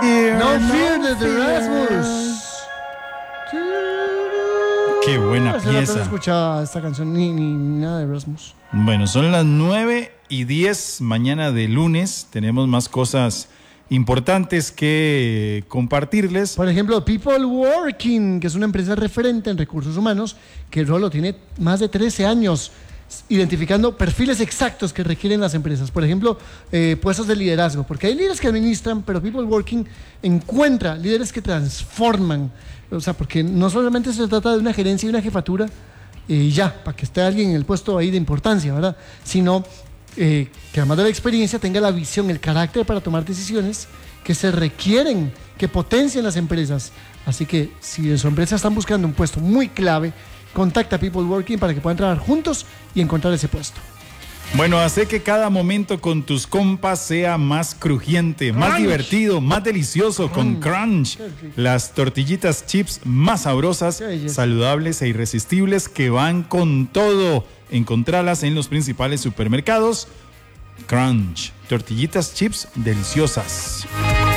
No Fear de Erasmus. Qué buena pieza. No escuchaba esta canción ni nada de Erasmus. Bueno, son las 9:10 mañana de lunes. Tenemos más cosas importantes que compartirles. Por ejemplo, People Working, que es una empresa referente en recursos humanos, que el rol tiene más de 13 años identificando perfiles exactos que requieren las empresas. Por ejemplo, puestos de liderazgo, porque hay líderes que administran, pero People Working encuentra líderes que transforman. O sea, porque no solamente se trata de una gerencia y una jefatura ya, para que esté alguien en el puesto ahí de importancia, ¿verdad? Sino que además de la experiencia tenga la visión, el carácter para tomar decisiones que se requieren, que potencien las empresas. Así que si en su empresa están buscando un puesto muy clave, contacta a People Working para que puedan trabajar juntos y encontrar ese puesto. Bueno, hace que cada momento con tus compas sea más crujiente, más divertido, más delicioso con Crunch. Las tortillitas chips más sabrosas, saludables e irresistibles que van con todo. Encontralas en los principales supermercados. Crunch, tortillitas chips deliciosas.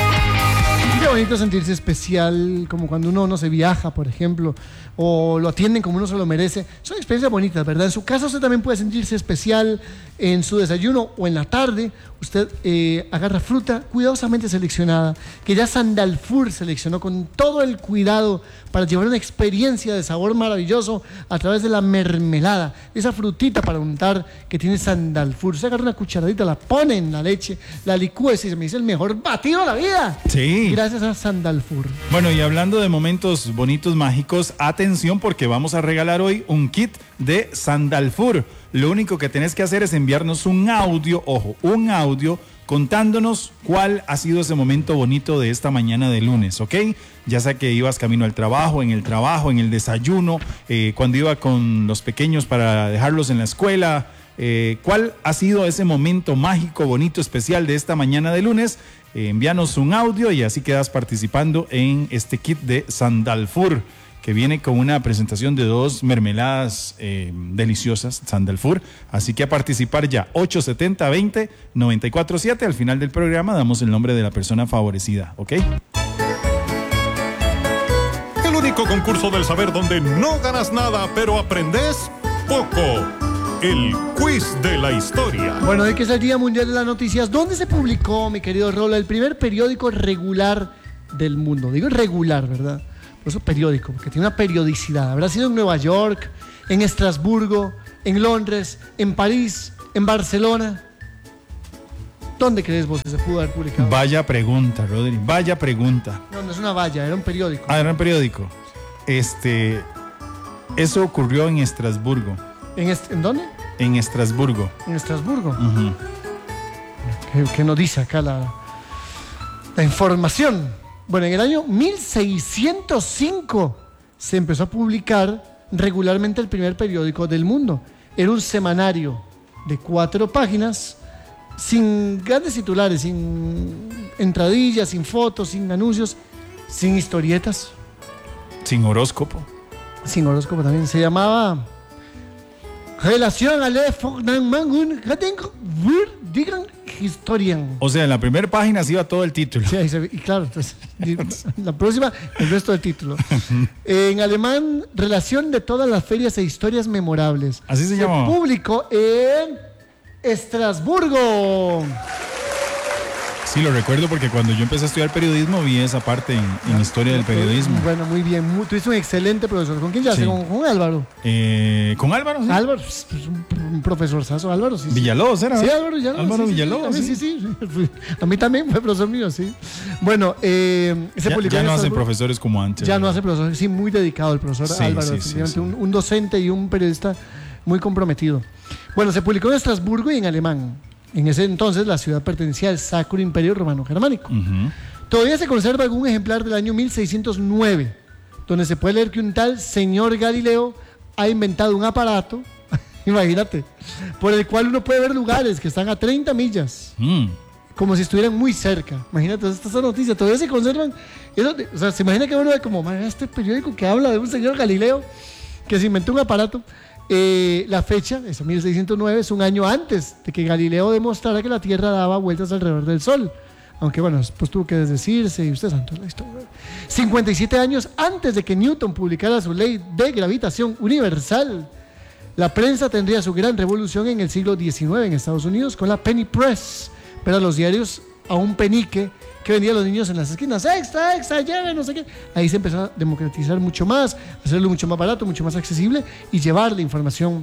Qué bonito sentirse especial, como cuando uno no se viaja, por ejemplo, o lo atienden como uno se lo merece. Son experiencias bonitas, ¿verdad? En su casa usted también puede sentirse especial en su desayuno o en la tarde. Usted agarra fruta cuidadosamente seleccionada, que ya Sandalfur seleccionó con todo el cuidado para llevar una experiencia de sabor maravilloso a través de la mermelada. Esa frutita para untar que tiene Sandalfur. Usted agarra una cucharadita, la pone en la leche, la licúa y se me dice el mejor batido de la vida. Sí. Gracias a Sandalfur. Bueno, y hablando de momentos bonitos, mágicos, atención porque vamos a regalar hoy un kit de Sandalfur. Lo único que tenés que hacer es enviarnos un audio, ojo, un audio contándonos cuál ha sido ese momento bonito de esta mañana de lunes, ¿ok? Ya sea que ibas camino al trabajo, en el desayuno, cuando iba con los pequeños para dejarlos en la escuela. ¿Cuál ha sido ese momento mágico, bonito, especial de esta mañana de lunes? Envíanos un audio y así quedas participando en este kit de Sandalfur, que viene con una presentación de 2 mermeladas deliciosas, Sandalfur. Así que a participar ya, 870-20-947. Al final del programa damos el nombre de la persona favorecida, ¿ok? El único concurso del saber donde no ganas nada, pero aprendes poco. El quiz de la historia. Bueno, hoy que es el Día Mundial de las Noticias, ¿dónde se publicó, mi querido Rolo, el primer periódico regular del mundo? Digo regular, ¿verdad? Por eso periódico, porque tiene una periodicidad. Habrá sido en Nueva York, en Estrasburgo, en Londres, en París, en Barcelona. ¿Dónde crees vos que se pudo haber publicado? Vaya pregunta, Rodri, vaya pregunta. No, no es una valla, era un periódico. Ah, era un periódico. Eso ocurrió en Estrasburgo. ¿En dónde? En Estrasburgo. En Estrasburgo. Uh-huh. ¿Qué nos dice acá la información? Bueno, en el año 1605 se empezó a publicar regularmente el primer periódico del mundo. Era un semanario de 4 páginas, sin grandes titulares, sin entradillas, sin fotos, sin anuncios, sin historietas. Sin horóscopo. Sin horóscopo también. Se llamaba Relación a la Fornanmangun Digan Historian. O sea, en la primera página se iba todo el título. Sí, ahí se ve. Y claro, entonces, la próxima, el resto del título. En alemán, Relación de todas las ferias e historias memorables. Así se llama. Publicó en Estrasburgo. Sí, lo recuerdo porque cuando yo empecé a estudiar periodismo vi esa parte en historia del periodismo. Bueno, muy bien. Tuviste un excelente profesor. ¿Con quién ya? Sí. ¿Con Álvaro? ¿Con Álvaro? Sí. Álvaro, pues, un profesorzazo, Álvaro. Sí, Villalobos era. Sí, Álvaro Villalobos. Álvaro Villalobos. Sí. A mí también fue profesor mío, sí. Bueno, ya no hacen profesores como antes. Ya no hace profesores, sí, muy dedicado el profesor Álvaro. Sí. Un docente y un periodista muy comprometido. Bueno, se publicó en Estrasburgo y en alemán. En ese entonces la ciudad pertenecía al Sacro Imperio Romano Germánico. Uh-huh. Todavía se conserva algún ejemplar del año 1609, donde se puede leer que un tal señor Galileo ha inventado un aparato, imagínate, por el cual uno puede ver lugares que están a 30 millas, como si estuvieran muy cerca. Imagínate, estas son noticias, todavía se conservan. O sea, se imagina que uno ve como, este periódico que habla de un señor Galileo que se inventó un aparato. La fecha, es 1609, es un año antes de que Galileo demostrara que la Tierra daba vueltas alrededor del Sol. aunque bueno, después tuvo que desdecirse y usted santo la historia. 57 años antes de que Newton publicara su ley de gravitación universal, la prensa tendría su gran revolución en el siglo XIX en Estados Unidos con la Penny Press. Pero los diarios a un penique que vendían los niños en las esquinas, extra, lleven, no sé qué. Ahí se empezó a democratizar mucho más, hacerlo mucho más barato, mucho más accesible y llevar la información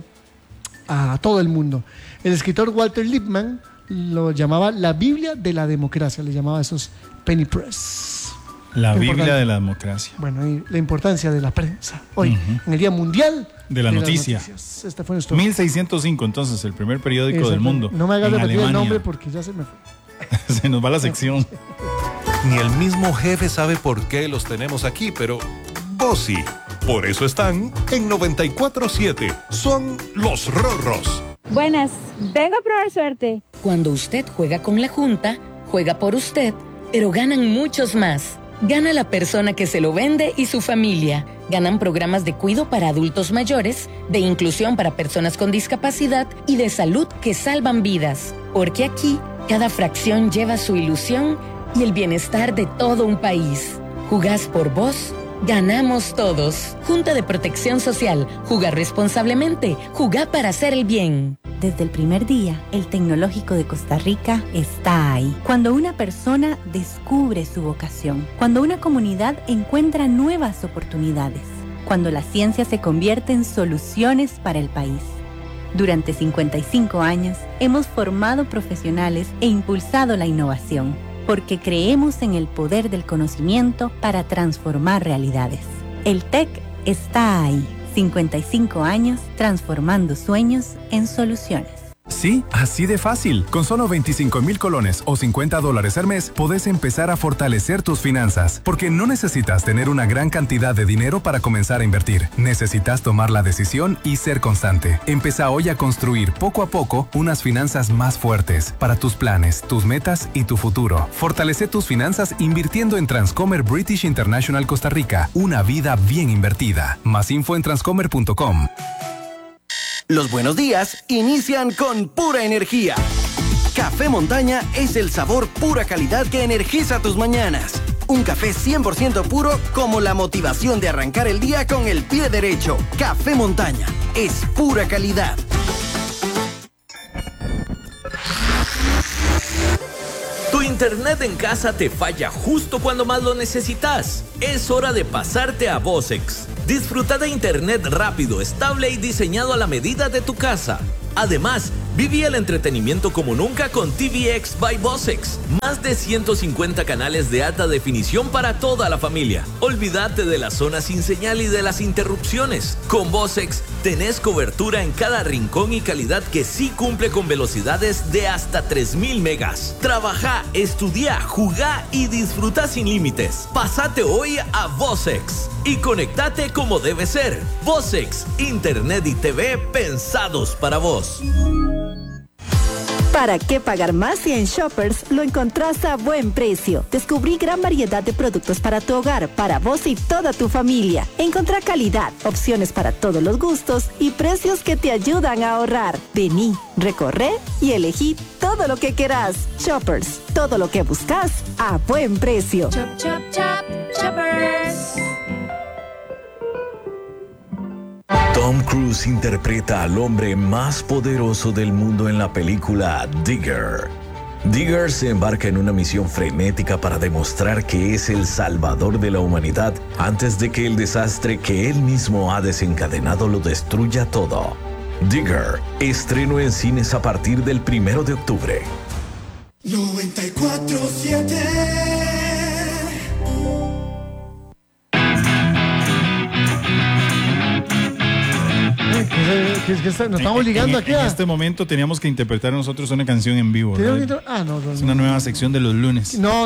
a todo el mundo. El escritor Walter Lippmann lo llamaba la Biblia de la democracia, le llamaba a esos Penny Press. La Biblia de la democracia. Bueno, y la importancia de la prensa. Hoy, en el Día Mundial de la Noticia. Este fue nuestro 1605, entonces, el primer periódico del mundo. No me hagas repetir el nombre porque ya se me fue. Se nos va la sección. Ni el mismo jefe sabe por qué los tenemos aquí, pero vos sí. Por eso están en 94.7. Son los Rorros. Buenas, vengo a probar suerte. Cuando usted juega con la Junta, juega por usted, pero ganan muchos más. Gana la persona que se lo vende y su familia. Ganan programas de cuidado para adultos mayores, de inclusión para personas con discapacidad y de salud que salvan vidas. Porque aquí, cada fracción lleva su ilusión y el bienestar de todo un país. ¿Jugás por vos? Ganamos todos. Junta de Protección Social. Jugar responsablemente. Jugar para hacer el bien. Desde el primer día, el Tecnológico de Costa Rica está ahí. Cuando una persona descubre su vocación. Cuando una comunidad encuentra nuevas oportunidades. Cuando la ciencia se convierte en soluciones para el país. Durante 55 años, hemos formado profesionales e impulsado la innovación. Porque creemos en el poder del conocimiento para transformar realidades. El TEC está ahí. 55 años transformando sueños en soluciones. Sí, así de fácil. Con solo 25,000 colones o $50 al mes, podés empezar a fortalecer tus finanzas. Porque no necesitas tener una gran cantidad de dinero para comenzar a invertir. Necesitas tomar la decisión y ser constante. Empezá hoy a construir poco a poco unas finanzas más fuertes para tus planes, tus metas y tu futuro. Fortalece tus finanzas invirtiendo en Transcomer British International Costa Rica. Una vida bien invertida. Más info en transcomer.com. Los buenos días inician con pura energía. Café Montaña es el sabor pura calidad que energiza tus mañanas. Un café 100% puro como la motivación de arrancar el día con el pie derecho. Café Montaña es pura calidad. Tu internet en casa te falla justo cuando más lo necesitas. Es hora de pasarte a Vosex. Disfruta de internet rápido, estable y diseñado a la medida de tu casa. Además, viví el entretenimiento como nunca con TVX by Vosex. Más de 150 canales de alta definición para toda la familia. Olvídate de las zonas sin señal y de las interrupciones. Con Vosex tenés cobertura en cada rincón y calidad que sí cumple con velocidades de hasta 3000 megas. Trabaja, estudia, jugá y disfruta sin límites. Pásate hoy a Vosex y conectate como debe ser. Vosex, internet y TV pensados para vos. ¿Para qué pagar más si en Shoppers lo encontrás a buen precio? Descubrí gran variedad de productos para tu hogar, para vos y toda tu familia. Encontrá calidad, opciones para todos los gustos y precios que te ayudan a ahorrar. Vení, recorre y elegí todo lo que querás. Shoppers, todo lo que buscas a buen precio. Chop, chop, chop, Shoppers. Tom Cruise interpreta al hombre más poderoso del mundo en la película Digger. Digger se embarca en una misión frenética para demostrar que es el salvador de la humanidad antes de que el desastre que él mismo ha desencadenado lo destruya todo. Digger, estreno en cines a partir del 1 de octubre. 94.7 nos estamos ligando aquí. En este momento teníamos que interpretar nosotros una canción en vivo. No, es una nueva sección de los lunes. No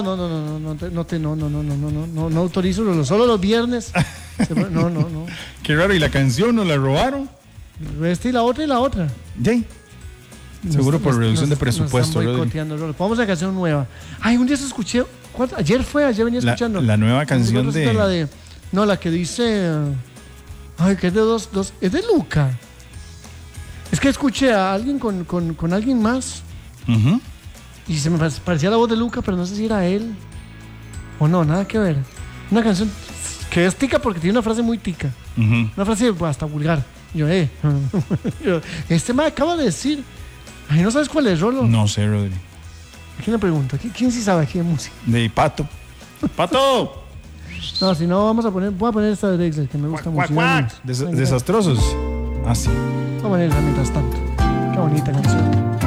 autorizo, solo los viernes. No. Qué raro, ¿y la canción nos la robaron? Esta y la otra. Jay. Seguro por reducción de presupuesto. Vamos a la canción nueva. Ay, un día se escuché. Ayer venía escuchando. La nueva canción de. La que dice. Ay, que es de dos. Es de Luca. Es que escuché a alguien con alguien más. Y se me parecía la voz de Luca, pero no sé si era él o no, nada que ver. Una canción que es tica porque tiene una frase muy tica. Una frase hasta vulgar. Yo, este me acaba de decir. Ay, ¿no sabes cuál es, Rolo? No sé, Rodri. ¿A quién le pregunto? ¿Quién sí sabe aquí de música? De Pato. ¡Pato! No, si no, voy a poner esta de Drexler, que me gusta mucho. Desastrosos. Así. Voy a poner esa mientras tanto. Qué bonita canción.